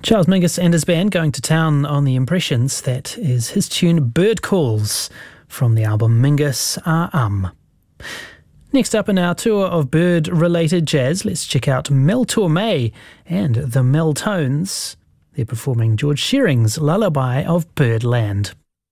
Charles Mingus and his band going to town on the Impressions. That is his tune Bird Calls from the album Mingus Are. Next up in our tour of bird-related jazz, let's check out Mel Torme and the Mel Tones. They're performing George Shearing's Lullaby of Birdland.